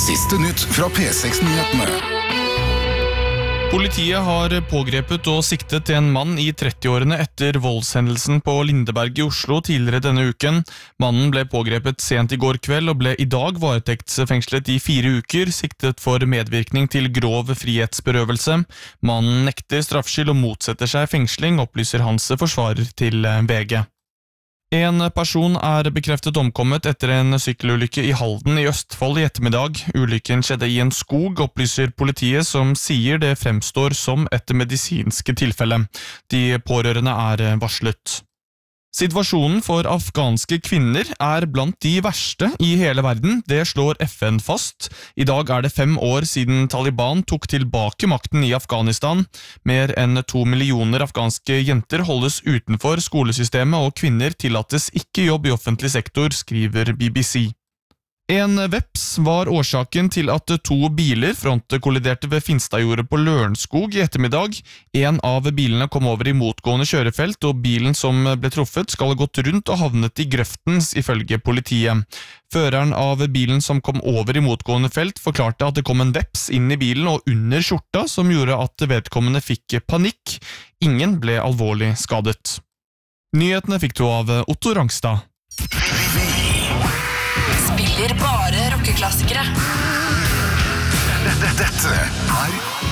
Siste nytt fra P6-nyhetene. Politiet har pågrepet og siktet en mann i 30-årene etter voldshendelsen på Lindeberg i Oslo tidligere denne uken. Mannen ble pågrepet sent i går kveld og ble i dag varetektsfengslet i 4 uker, siktet for medvirkning til grov frihetsberøvelse. Mannen nekter straffskyld og motsetter seg fengsling, opplyser hans forsvarer til VG. En person er bekreftet omkommet etter en sykkelulykke i Halden i Østfold i ettermiddag. Ulykken skjedde i en skog, opplyser politiet, som sier det fremstår som et medisinsk tilfelle. De pårørende er varslet. Situasjonen for afghanske kvinner er blant de verste i hele verden, det slår FN fast. I dag er det 5 år siden Taliban tok tilbake makten i Afghanistan. Mer enn 2 millioner afghanske jenter holdes utenfor skolesystemet, og kvinner tillates ikke jobb i offentlig sektor, skriver BBC. En veps var årsaken til at 2 biler frontkolliderte ved Finstadjordet på Lørenskog i ettermiddag. En av bilene kom over i motgående kjørefelt, og bilen som ble truffet skal ha gått rundt og havnet i grøften, ifølge politiet. Føreren av bilen som kom over i motgående felt forklarte at det kom en veps inn i bilen og under skjorta, som gjorde at vedkommende fikk panikk. Ingen ble alvorlig skadet. Nyhetene fikk du av Otto Rangstad. Spiller bare rockeklassikere. Dette er